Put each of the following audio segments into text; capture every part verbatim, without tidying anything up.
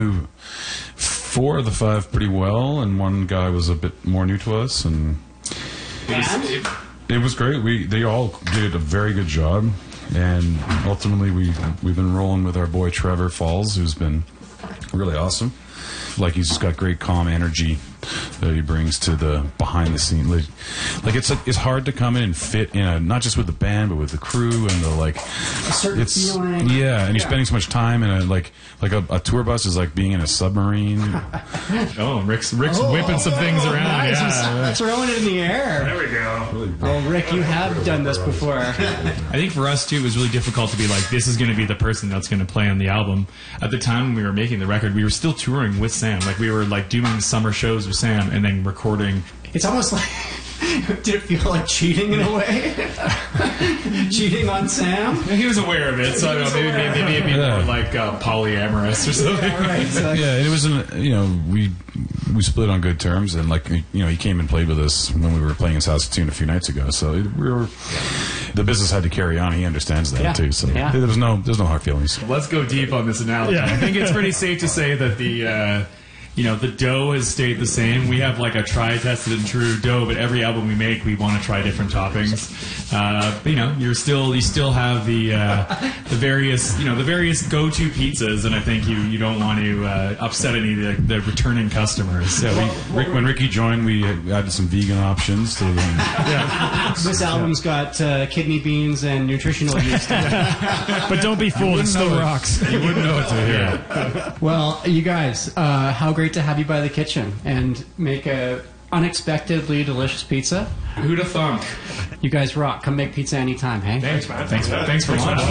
Four of the five pretty well, and one guy was a bit more new to us, and it was, it, it was great. We they all did a very good job, and ultimately we we've been rolling with our boy Trevor Falls, who's been really awesome. Like, he's just got great calm energy that he brings to the behind the scene. Like, like it's like it's hard to come in and fit in a, not just with the band but with the crew and the like. A certain it's feeling. Yeah, and you're Yeah. spending so much time in a like like a, a tour bus is like being in a submarine. Oh, Rick's Rick's Oh, whipping some things oh, around. Nice. Yeah. He's throwing it in the air. There we go. Oh, Rick, you have done this before. I think for us too, it was really difficult to be like, this is going to be the person that's going to play on the album. At the time when we were making the record, we were still touring with Sam. Like, we were like doing summer shows with Sam and then recording. It's almost like, did it feel like cheating in a way? Cheating on Sam? He was aware of it, so I don't know, maybe maybe, maybe it'd be Yeah. more like uh, polyamorous or something. Yeah, right. Exactly. Yeah, and it was an, you know, we we split on good terms, and like, you know, he came and played with us when we were playing in Saskatoon a few nights ago. So it, we were, the business had to carry on. He understands that Yeah. too. So Yeah. there was no there's no hard feelings. Let's go deep on this analogy. I think it's pretty safe to say that the, uh, you know, the dough has stayed the same. We have like a tried, tested, and true dough, but every album we make, we want to try different toppings. Uh, but, you know, you're still you still have the uh, the various you know the various go-to pizzas, and I think you, you don't want to uh, upset any of the, the returning customers. Yeah, we, Rick, when Ricky joined, we added some vegan options to the. Yeah. This album's got uh, kidney beans and nutritional yeast. But don't be fooled, it still rocks. You wouldn't know it to hear. Well, you guys, uh, how great to have you by the kitchen and make a unexpectedly delicious pizza. Who'd have thunk? You guys rock. Come make pizza anytime, hey? Thanks, man. Thanks, man. Thanks for watching.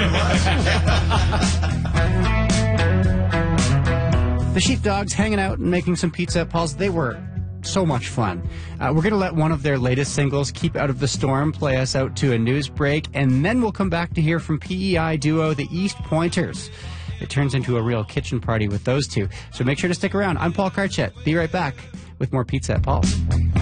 The Sheepdogs hanging out and making some pizza at Paul's. They were so much fun. Uh, we're going to let one of their latest singles, Keep Out of the Storm, play us out to a news break, and then we'll come back to hear from P E I duo The East Pointers. It turns into a real kitchen party with those two. So make sure to stick around. I'm Paul Karchet. Be right back with more Pizza at Paul's.